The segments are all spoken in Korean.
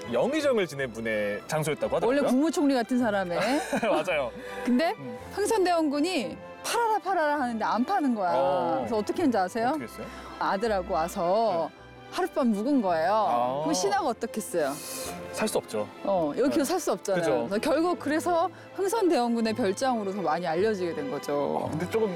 영의정을 지낸 분의 장소였다고 하더라고요. 원래 국무총리 같은 사람의. 맞아요. 근데 흥선대원군이 팔아라 하는데 안 파는 거야. 그래서 어떻게 했는지 아세요? 어떻게 했어요? 아들하고 와서 하룻밤 묵은 거예요. 그럼 신하가 어떻겠어요? 살 수 없죠. 여기서 살 수 없잖아요. 그죠. 그래서 결국 그래서 흥선대원군의 별장으로 더 많이 알려지게 된 거죠. 근데 조금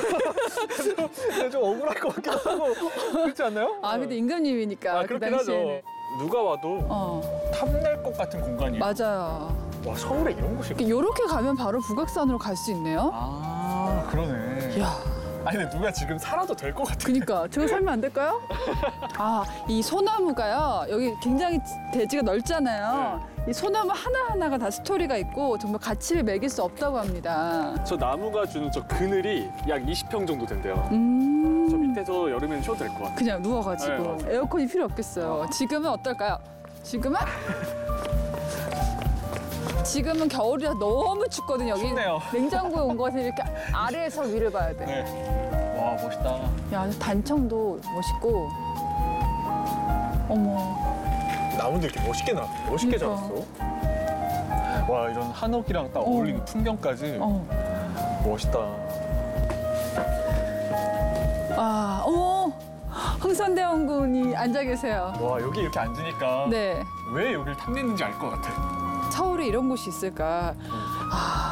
좀 억울할 것 같기도 하고 그렇지 않나요? 근데 임금님이니까 그 그렇긴 당시에는. 하죠. 누가 와도 탐낼 것 같은 공간이에요. 맞아요. 와, 서울에 이런 곳이 있구나. 요렇게 가면 바로 북악산으로 갈 수 있네요. 그러네. 이야. 아니 근데 누가 지금 살아도 될 것 같아. 그니까 저거 살면 안 될까요? 이 소나무가요. 여기 굉장히 대지가 넓잖아요. 이 소나무 하나하나가 다 스토리가 있고 정말 가치를 매길 수 없다고 합니다. 저 나무가 주는 저 그늘이 약 20평 정도 된대요. 저 밑에서 여름에는 쉬어도 될 것 같아요. 그냥 누워가지고 네, 맞아요. 에어컨이 필요 없겠어요. 지금은 어떨까요? 지금은 겨울이라 너무 춥거든요. 여기 춥네요. 냉장고에 온 것 같아서 이렇게 아래에서 위를 봐야 돼. 네. 와, 멋있다. 야, 단청도 멋있고. 어머. 나무도 이렇게 멋있게 멋있게 그러니까. 자랐어. 와, 이런 한옥이랑 딱 어울리는 풍경까지 멋있다. 어머. 흥선대원군이 앉아 계세요. 와, 여기 이렇게 앉으니까 네. 왜 여기를 탐냈는지 알 것 같아. 서울에 이런 곳이 있을까?